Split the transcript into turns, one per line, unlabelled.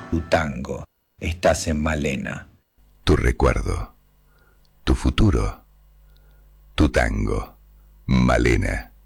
tu tango. Estás en Malena.
Tu recuerdo, tu futuro, tu tango. Malena.